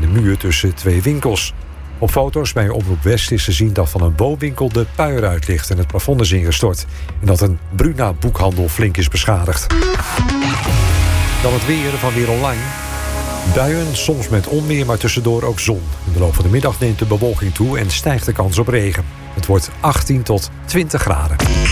de muur tussen 2 winkels. Op foto's bij Omroep West is te zien dat van een boomwinkel de pui eruit ligt en het plafond is ingestort. En dat een Bruna-boekhandel flink is beschadigd. Dan het weer van Weer Online. Buien, soms met onweer, maar tussendoor ook zon. In de loop van de middag neemt de bewolking toe en stijgt de kans op regen. Het wordt 18 tot 20 graden.